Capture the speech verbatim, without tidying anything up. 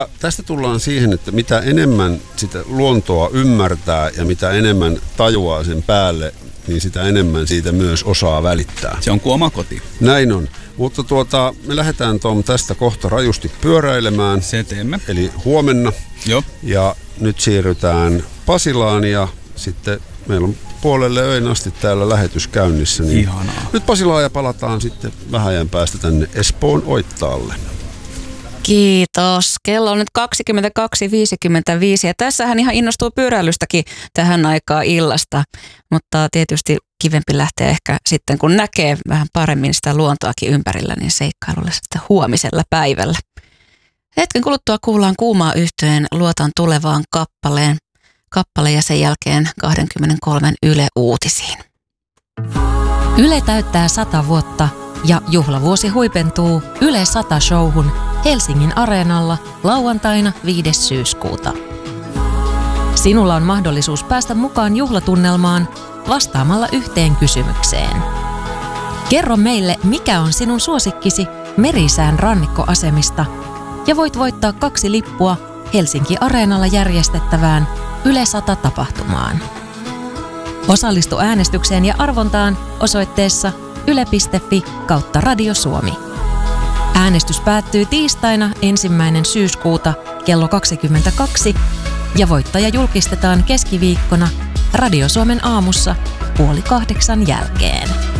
Tästä tullaan siihen, että mitä enemmän sitä luontoa ymmärtää ja mitä enemmän tajuaa sen päälle, niin sitä enemmän siitä myös osaa välittää. Se on kuin oma koti. Näin on. Mutta tuota, me lähdetään Tom tästä kohta rajusti pyöräilemään. Se teemme. Eli huomenna. Joo. Ja nyt siirrytään Pasilaan ja sitten meillä on puolelle öin asti täällä lähetys käynnissä. Niin ihanaa. Nyt Pasilaan ja palataan sitten vähän ajan päästä tänne Espoon Oittaalle. Kiitos. Kello on nyt kaksikymmentäkaksi viisikymmentäviisi ja tässähän ihan innostuu pyöräilystäkin tähän aikaan illasta, mutta tietysti kivempi lähtee ehkä sitten, kun näkee vähän paremmin sitä luontoakin ympärillä, niin seikkailulle sitten huomisella päivällä. Hetken kuluttua kuullaan Kuumaa Yhtyeen Luotan tulevaan kappaleen, kappale ja sen jälkeen kaksikymmentäkolme Yle Uutisiin. Yle täyttää sata vuotta ja juhlavuosi huipentuu Yle sata showhun Helsingin Areenalla lauantaina viides syyskuuta. Sinulla on mahdollisuus päästä mukaan juhlatunnelmaan vastaamalla yhteen kysymykseen. Kerro meille, mikä on sinun suosikkisi Merisään rannikkoasemista ja voit voittaa kaksi lippua Helsinki Areenalla järjestettävään Yle sata tapahtumaan. Osallistu äänestykseen ja arvontaan osoitteessa yle piste fi kautta Radio Suomi. Äänestys päättyy tiistaina ensimmäinen syyskuuta kello kaksikymmentäkaksi ja voittaja julkistetaan keskiviikkona Radio Suomen aamussa puoli kahdeksan jälkeen.